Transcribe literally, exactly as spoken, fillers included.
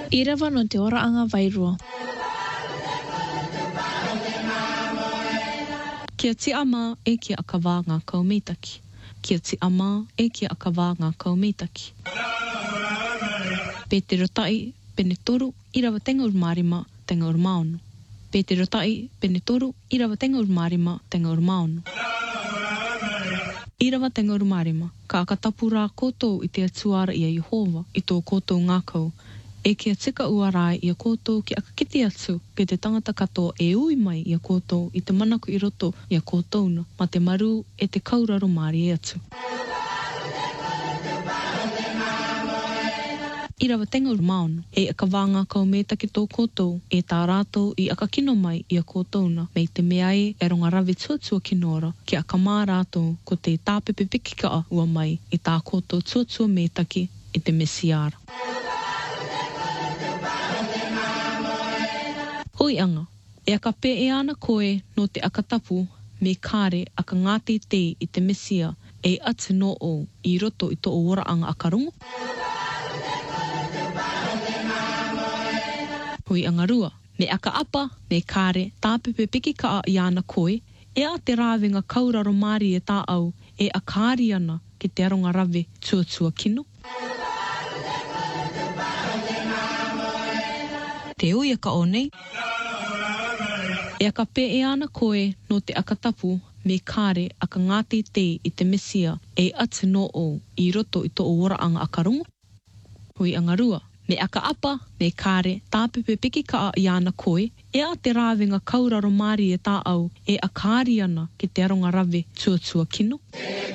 I rawa no te ora anga vairua. Kia ti ama e kia akawā ngā kaumitaki. Kia ti ama e kia akawā ngā kaumitaki. Pe te rotai pene toru i rawa tenga ur marima tenga ur maunu. Pe te rotai pene toru i rawa tenga ur marima tenga ur maunu. I rawa tenga ur marima, ka akatapu rā koutou i te atuara i a Yehova i tō koutou ngākau. E kia tika ua rai i a koutou ki aka kiti atu ke te tangata katoa e ui mai i a koutou i te manaku i roto i a koutouna ma te maru e te kauraro māri e atu. I rawa tenga ur maunu, e aka wānga kaumeta ki tō koutou e tā rātou i aka kino mai i a koutouna mei te mea e e ronga rawe tuatua kinora ki aka mā rātou ko te tāpepe pikikaa ua mai i tā koutou tuatua mētaki i te mesiara. Oi anga, e aka pe e ana koe no te akatapu me kāre aka ngāti te i te mesia e atu no o i roto i tō ora anga akarungu. Oi anga rua, me aka apa, me kāre, tāpepe piki kaa i ana koe, e a te rāwenga kauraro māri e tā au e a kāri ana ki te aronga rawe tuatua kino. Te ui aka o nei. E aka pe e ana koe no te akatapu me kāre aka ngāti te i te mesia e atu no o i roto i tō ora anga akarungu. Hui anga rua, me aka apa, me kāre, tāpepe piki kaa i ana koe, e a te rāwenga kauraro māri e tā au e a kāri ana ki te aronga rawe tuatua kino.